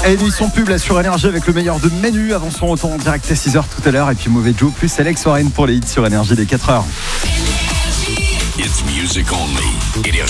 Émission pub là sur Énergie avec le meilleur de Manu avant son retour en direct à 6h tout à l'heure. Et puis Mauvais Joe plus Alex Warren pour les hits sur Énergie des 4h. It's music only. Énergie.